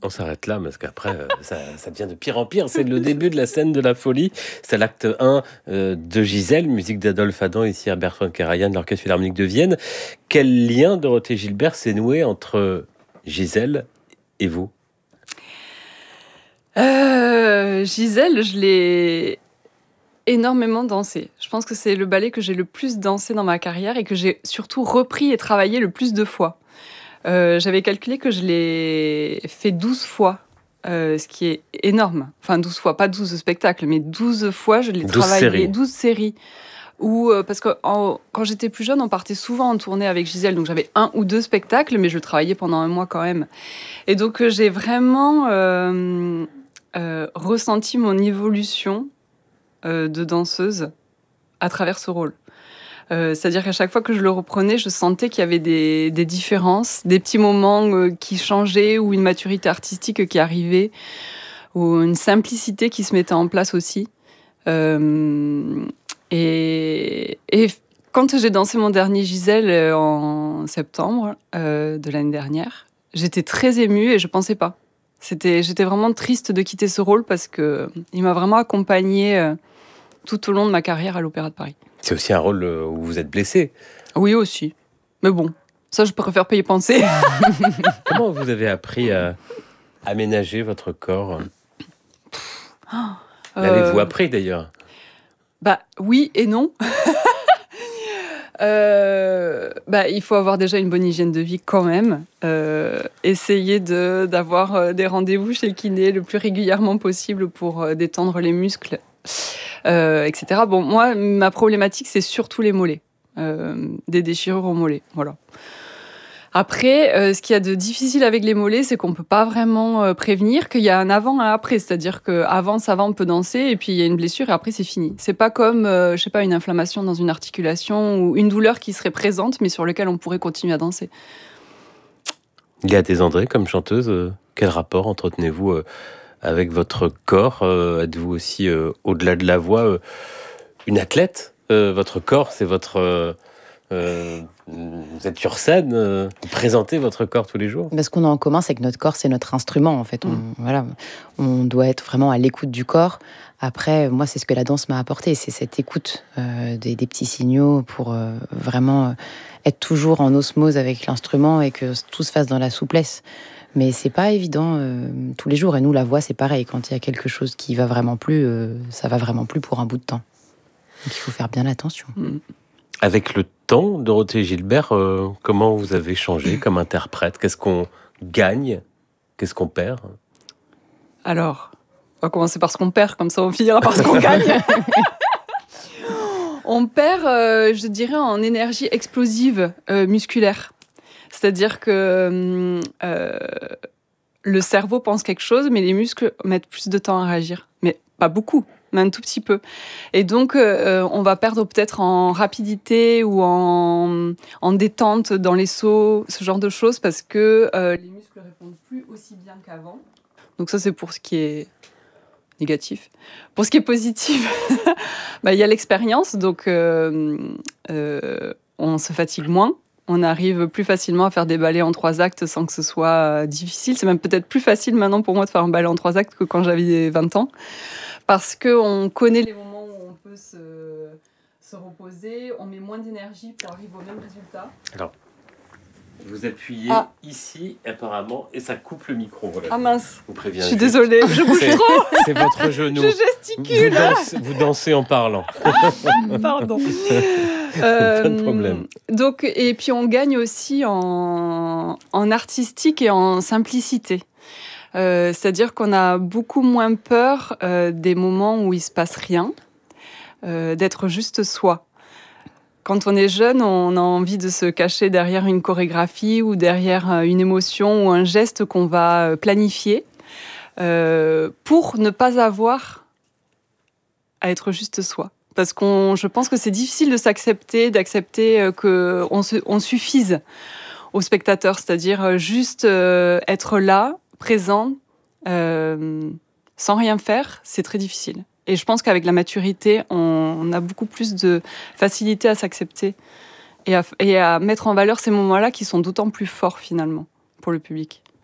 On s'arrête là, parce qu'après, ça devient de pire en pire. C'est le début de la scène de la folie. C'est l'acte 1 de Gisèle, musique d'Adolphe Adam, ici à Bertrand Karajan, de l'Orchestre Philharmonique de Vienne. Quel lien, Dorothée Gilbert, s'est noué entre Gisèle et vous? Gisèle, je l'ai énormément dansé. Je pense que c'est le ballet que j'ai le plus dansé dans ma carrière et que j'ai surtout repris et travaillé le plus de fois. J'avais calculé que je l'ai fait 12 fois, ce qui est énorme. Enfin, 12 fois, pas 12 spectacles, mais 12 fois, je l'ai 12 travaillé. séries. 12 séries. Parce que quand j'étais plus jeune, on partait souvent en tournée avec Gisèle, donc j'avais 1 ou 2 spectacles, mais je travaillais pendant un mois quand même. Et donc, j'ai vraiment ressenti mon évolution de danseuse à travers ce rôle. C'est-à-dire qu'à chaque fois que je le reprenais, je sentais qu'il y avait des différences, des petits moments qui changeaient, ou une maturité artistique qui arrivait, ou une simplicité qui se mettait en place aussi. Et quand j'ai dansé mon dernier Gisèle en septembre de l'année dernière, j'étais très émue et je pensais pas. J'étais vraiment triste de quitter ce rôle parce qu'il m'a vraiment accompagnée tout au long de ma carrière à l'Opéra de Paris. C'est aussi un rôle où vous êtes blessé. Oui, aussi. Mais bon, ça, je préfère pas y penser. Comment vous avez appris à aménager votre corps? L'avez-vous appris, d'ailleurs? Oui et non. Il faut avoir déjà une bonne hygiène de vie quand même. Essayer d'avoir des rendez-vous chez le kiné le plus régulièrement possible pour détendre les muscles, etc. Bon, moi, ma problématique, c'est surtout les mollets. Des déchirures aux mollets, voilà. Après, ce qu'il y a de difficile avec les mollets, c'est qu'on ne peut pas vraiment prévenir qu'il y a un avant et un après. C'est-à-dire qu'avant, ça va, on peut danser, et puis il y a une blessure, et après, c'est fini. C'est pas comme, une inflammation dans une articulation ou une douleur qui serait présente, mais sur laquelle on pourrait continuer à danser. Léa Desandré, comme chanteuse, quel rapport entretenez-vous avec votre corps? Êtes-vous aussi, au-delà de la voix, une athlète? Votre corps, c'est votre... vous êtes sur scène, vous présentez votre corps tous les jours? Ce qu'on a en commun, c'est que notre corps, c'est notre instrument, en fait. On doit être vraiment à l'écoute du corps. Après, moi, c'est ce que la danse m'a apporté. C'est cette écoute des petits signaux pour vraiment être toujours en osmose avec l'instrument et que tout se fasse dans la souplesse. Mais c'est pas évident tous les jours. Et nous, la voix, c'est pareil. Quand il y a quelque chose qui va vraiment plus, ça va vraiment plus pour un bout de temps. Donc, il faut faire bien attention. Avec le temps, Dorothée Gilbert, comment vous avez changé comme interprète? Qu'est-ce qu'on gagne? Qu'est-ce qu'on perd? Alors, on va commencer par ce qu'on perd, comme ça on finira par ce qu'on gagne. On perd, je dirais, en énergie explosive musculaire. C'est-à-dire que le cerveau pense quelque chose, mais les muscles mettent plus de temps à réagir. Mais pas beaucoup, mais un tout petit peu. Et donc, on va perdre peut-être en rapidité ou en détente dans les sauts, ce genre de choses, parce que les muscles répondent plus aussi bien qu'avant. Donc ça, c'est pour ce qui est négatif. Pour ce qui est positif, il y a l'expérience, donc on se fatigue moins. On arrive plus facilement à faire des ballets en 3 actes sans que ce soit difficile. C'est même peut-être plus facile maintenant pour moi de faire un ballet en 3 actes que quand j'avais 20 ans. Parce qu'on connaît les moments où on peut se reposer, on met moins d'énergie pour arriver au même résultat. Alors, vous appuyez ici, apparemment, et ça coupe le micro. Voilà. Ah mince, je vous préviens. Je suis désolée, je bouge trop. C'est votre genou. Je gesticule. Vous dansez en parlant. Pardon. Pas de problème. Donc, et puis on gagne aussi en artistique et en simplicité. C'est-à-dire qu'on a beaucoup moins peur des moments où il ne se passe rien, d'être juste soi. Quand on est jeune, on a envie de se cacher derrière une chorégraphie ou derrière une émotion ou un geste qu'on va planifier pour ne pas avoir à être juste soi. Parce je pense que c'est difficile de s'accepter, d'accepter qu'on suffise au spectateur, c'est-à-dire juste être là, présent, sans rien faire, c'est très difficile. Et je pense qu'avec la maturité, on a beaucoup plus de facilité à s'accepter et à mettre en valeur ces moments-là qui sont d'autant plus forts finalement pour le public.